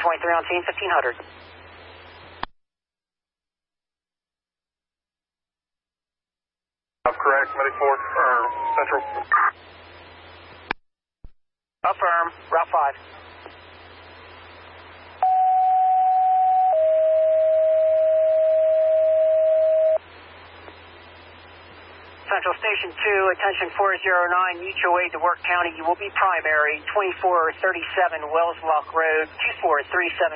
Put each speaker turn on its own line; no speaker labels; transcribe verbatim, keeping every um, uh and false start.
twenty-three on scene, fifteen hundred.
Correct, medic four, or Central.
Affirm, Route five. Central Station two, attention four zero nine, mutual aid to Work County. You will be primary, twenty-four thirty-seven Wells Lock Road, two four three seven.